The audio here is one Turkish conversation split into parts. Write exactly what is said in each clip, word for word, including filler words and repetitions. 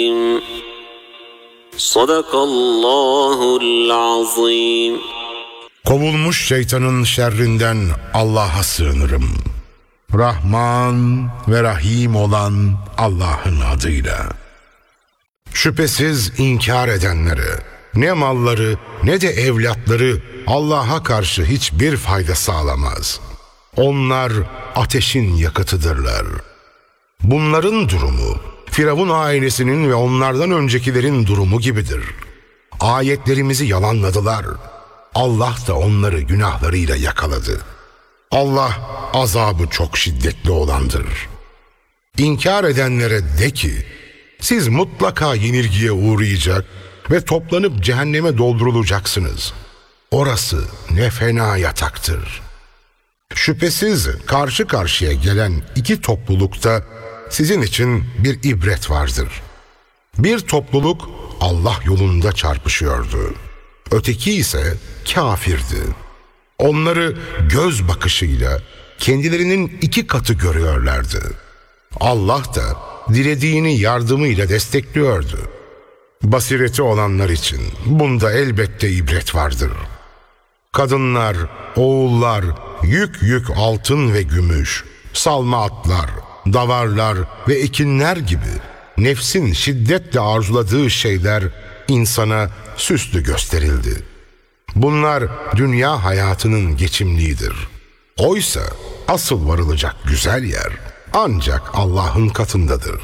Sadakallahul azim. Kovulmuş şeytanın şerrinden Allah'a sığınırım. Rahman ve Rahim olan Allah'ın adıyla. Şüphesiz inkar edenlere ne malları ne de evlatları Allah'a karşı hiçbir fayda sağlamaz. Onlar ateşin yakıtıdırlar. Bunların durumu Firavun ailesinin ve onlardan öncekilerin durumu gibidir. Ayetlerimizi yalanladılar. Allah da onları günahlarıyla yakaladı. Allah azabı çok şiddetli olandır. İnkar edenlere de ki, siz mutlaka yenilgiye uğrayacak ve toplanıp cehenneme doldurulacaksınız. Orası ne fena yataktır. Şüphesiz karşı karşıya gelen iki toplulukta sizin için bir ibret vardır. Bir topluluk Allah yolunda çarpışıyordu. Öteki ise kafirdi. Onları göz bakışıyla kendilerinin iki katı görüyorlardı. Allah da dilediğini yardımıyla destekliyordu. Basireti olanlar için bunda elbette ibret vardır. Kadınlar, oğullar, yük yük altın ve gümüş, salma atlar, davarlar ve ekinler gibi nefsin şiddetle arzuladığı şeyler insana süslü gösterildi. Bunlar dünya hayatının geçimliğidir. Oysa asıl varılacak güzel yer ancak Allah'ın katındadır.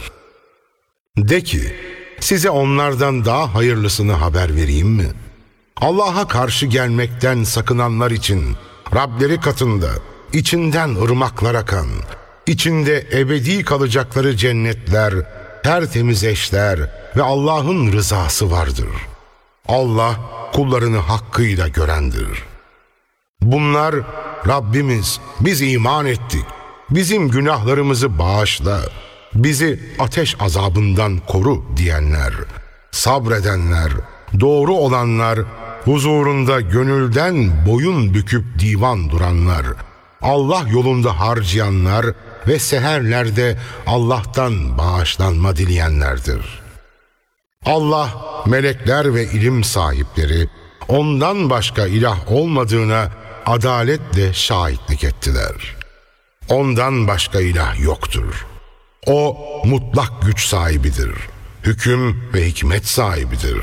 De ki, size onlardan daha hayırlısını haber vereyim mi? Allah'a karşı gelmekten sakınanlar için Rableri katında içinden ırmaklar akan, içinde ebedi kalacakları cennetler, tertemiz eşler ve Allah'ın rızası vardır. Allah kullarını hakkıyla görendir. Bunlar Rabbimiz biz iman ettik, bizim günahlarımızı bağışla, bizi ateş azabından koru diyenler, sabredenler, doğru olanlar, huzurunda gönülden boyun büküp divan duranlar, Allah yolunda harcayanlar ve seherlerde Allah'tan bağışlanma dileyenlerdir. Allah, melekler ve ilim sahipleri ondan başka ilah olmadığına adaletle şahitlik ettiler. Ondan başka ilah yoktur. O mutlak güç sahibidir. Hüküm ve hikmet sahibidir.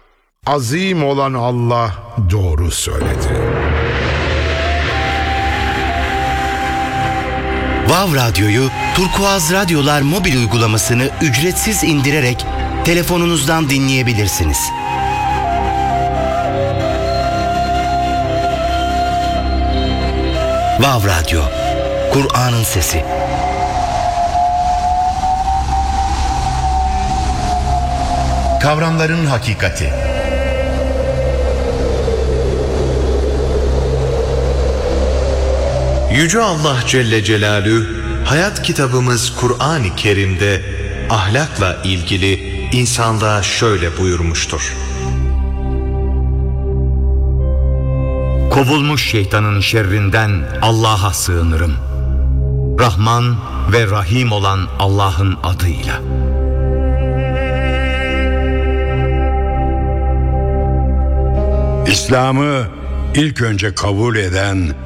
Azim olan Allah doğru söyledi. Vav Radyo'yu Turkuaz Radyolar mobil uygulamasını ücretsiz indirerek telefonunuzdan dinleyebilirsiniz. Vav Radyo, Kur'an'ın sesi. Kavramların hakikati. Yüce Allah Celle Celaluhu hayat kitabımız Kur'an-ı Kerim'de ahlakla ilgili insanlığa şöyle buyurmuştur. Kovulmuş şeytanın şerrinden Allah'a sığınırım. Rahman ve Rahim olan Allah'ın adıyla. İslam'ı ilk önce kabul eden